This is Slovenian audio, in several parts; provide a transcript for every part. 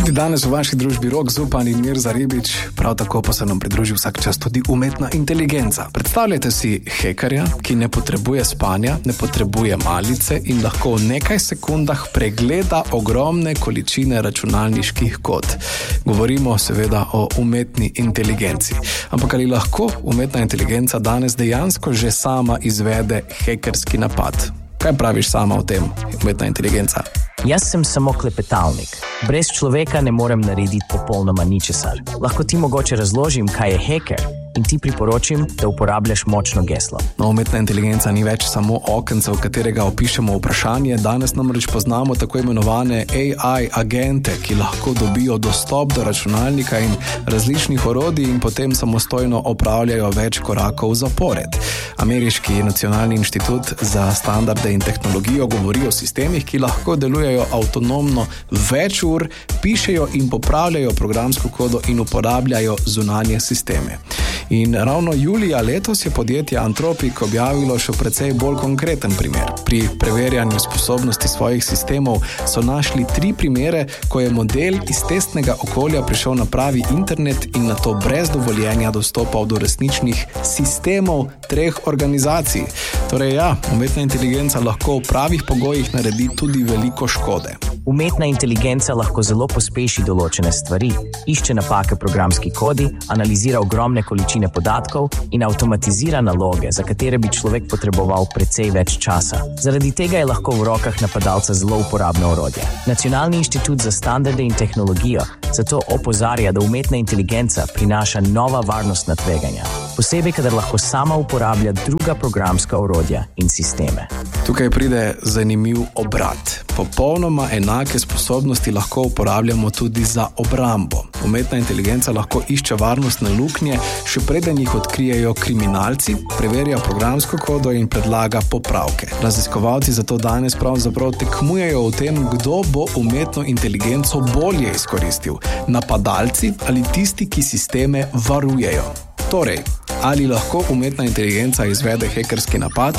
Tudi danes v vaši družbi Rok Zupan in Mirza Ribič, prav tako pa se nam pridruži vsak čas tudi umetna inteligenca. Predstavljajte si hekerja, ki ne potrebuje spanja, ne potrebuje malice in lahko v nekaj sekundah pregleda ogromne količine računalniških kod. Govorimo seveda o umetni inteligenci. Ampak ali lahko umetna inteligenca danes dejansko že sama izvede hekerski napad? Kaj praviš sama o tem, umetna inteligenca? Jaz sem samo klepetalnik. Brez človeka ne morem narediti popolnoma ničesar. Lahko ti mogoče razložim, kaj je heker in ti priporočim, da uporabljaš močno geslo. No, umetna inteligenca ni več samo okence, v katerega opišemo vprašanje. Danes namreč poznamo tako imenovane AI agente, ki lahko dobijo dostop do računalnika in različnih orodij in potem samostojno opravljajo več korakov zapored. Ameriški nacionalni inštitut za standarde in tehnologijo govori o sistemih, ki lahko delujejo avtonomno več ur, pišejo in popravljajo programsko kodo in uporabljajo zunanje sisteme. In ravno julija letos je podjetje Anthropic objavilo še precej bolj konkreten primer. Pri preverjanju sposobnosti svojih sistemov so našli 3 primere, ko je model iz testnega okolja prišel na pravi internet in nato brez dovoljenja dostopal do resničnih sistemov 3 organizacij. Torej umetna inteligenca lahko v pravih pogojih naredi tudi veliko škode. Umetna inteligenca lahko zelo pospeši določene stvari, išče napake v programski kodi, analizira ogromne količine podatkov in avtomatizira naloge, za katere bi človek potreboval precej več časa. Zaradi tega je lahko v rokah napadalca zelo uporabno orodje. Nacionalni inštitut za standarde in tehnologijo zato opozarja, da umetna inteligenca prinaša nova varnostna tveganja, posebej, kadar lahko sama uporablja druga programska orodja in sisteme. Tukaj pride zanimiv obrat. Popolnoma enake sposobnosti lahko uporabljamo tudi za obrambo. Umetna inteligenca lahko išče varnostne luknje, še preden jih odkrijejo kriminalci, preverja programsko kodo in predlaga popravke. Raziskovalci zato danes pravzaprav tekmujejo v tem, kdo bo umetno inteligenco bolje izkoristil. Napadalci ali tisti, ki sisteme varujejo. Torej, ali lahko umetna inteligenca izvede hekerski napad?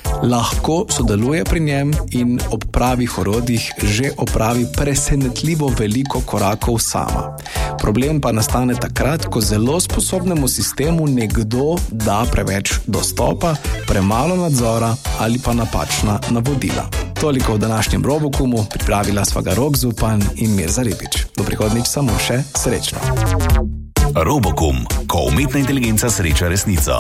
Lahko sodeluje pri njem in ob pravih orodjih že opravi presenetljivo veliko korakov sama. Problem pa nastane takrat, ko zelo sposobnemu sistemu nekdo da preveč dostopa, premalo nadzora ali pa napačna navodila. Toliko v današnjem Robokumu, pripravila sva ga Rok Zupan in Mirza Ribič. Do prihodnjič samo še srečno. Robokum, ko umetna inteligenca sreča resnico.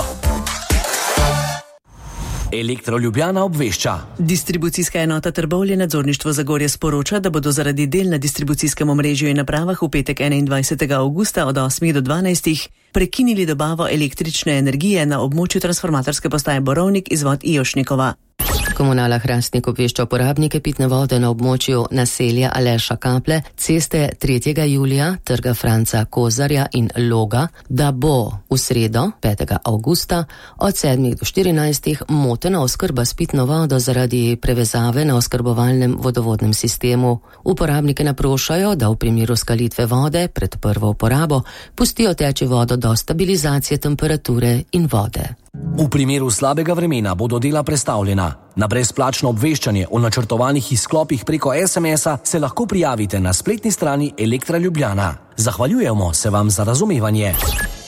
Elektro Ljubljana obvešča. Distribucijska enota Trbovlje nadzorništvo Zagorje sporoča, da bodo zaradi del na distribucijskem omrežju in napravah v petek 21. augusta od 8 do 12 prekinili dobavo električne energije na območju transformatorske postaje Borovnik izvod Ijošnikova. Komunala Hrastnik obvešča uporabnike pitne vode na območju naselja Aleša Kaple, ceste 3. julija, trga Franca Kozarja in Loga, da bo v sredo, 5. augusta, od 7 do 14 motena oskrba s pitno vodo zaradi prevezave na oskrbovalnem vodovodnem sistemu. Uporabnike naprošajo, da v primeru skalitve vode pred prvo uporabo pustijo teči vodo do stabilizacije temperature in vode. V primeru slabega vremena bodo dela prestavljena. Na brezplačno obveščanje o načrtovanih izklopih preko SMS-a se lahko prijavite na spletni strani Elektra Ljubljana. Zahvaljujemo se vam za razumevanje.